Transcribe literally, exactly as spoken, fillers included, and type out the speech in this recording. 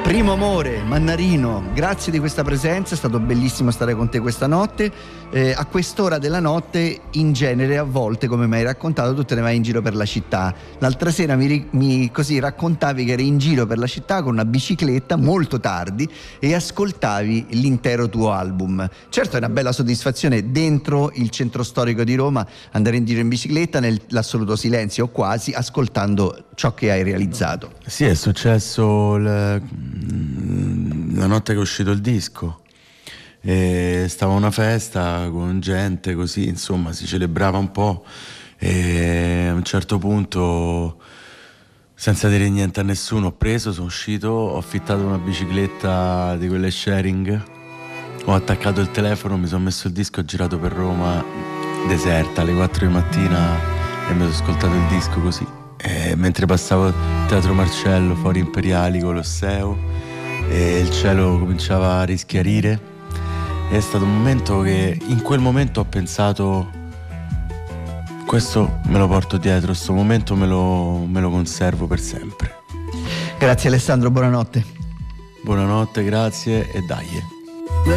Primo amore, Mannarino, grazie di questa presenza, è stato bellissimo stare con te questa notte. Eh, a quest'ora della notte, in genere, a volte, come mi hai raccontato, tu te ne vai in giro per la città. L'altra sera mi, mi così raccontavi che eri in giro per la città con una bicicletta molto tardi e ascoltavi l'intero tuo album. Certo, è una bella soddisfazione dentro il centro storico di Roma andare in giro in bicicletta nell'assoluto silenzio o quasi, ascoltando ciò che hai realizzato. Sì, è successo le... la notte che è uscito il disco. E stava una festa con gente così, insomma, si celebrava un po', e a un certo punto, senza dire niente a nessuno, ho preso, sono uscito, ho affittato una bicicletta di quelle sharing, ho attaccato il telefono, mi sono messo il disco, ho girato per Roma deserta alle quattro di mattina e mi sono ascoltato il disco così. E mentre passavo il Teatro Marcello, Fori Imperiali, Colosseo, e il cielo cominciava a rischiarire, è stato un momento che in quel momento ho pensato: questo me lo porto dietro, questo momento me lo, me lo conservo per sempre. Grazie Alessandro, buonanotte. Buonanotte, grazie e dai.